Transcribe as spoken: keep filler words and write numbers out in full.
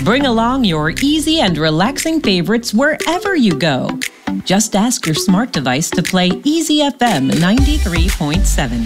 Bring along your easy and relaxing favorites wherever you go. Just ask your smart device to play Easy F M ninety-three point seven.